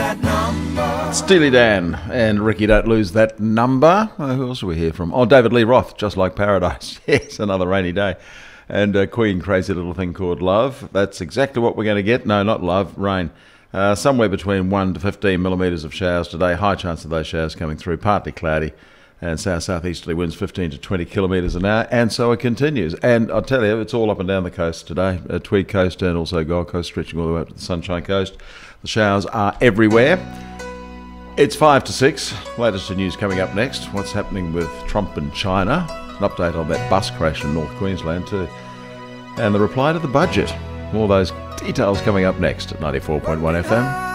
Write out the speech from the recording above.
Steely Dan and Ricky, don't lose that number. Who else are we hear from? Oh, David Lee Roth, Just Like Paradise. Yes, another rainy day. And Queen, Crazy Little Thing Called Love. That's exactly what we're going to get. No, not love, rain. Somewhere between 1 to 15 millimetres of showers today. High chance of those showers coming through. Partly cloudy. And south-southeasterly winds 15 to 20 kilometres an hour. And so it continues. And I'll tell you, it's all up and down the coast today. Tweed Coast and also Gold Coast, stretching all the way up to the Sunshine Coast. The showers are everywhere. It's 5 to 6. Latest news coming up next. What's happening with Trump and China. An update on that bus crash in North Queensland too. And the reply to the budget. All those details coming up next at 94.1 FM.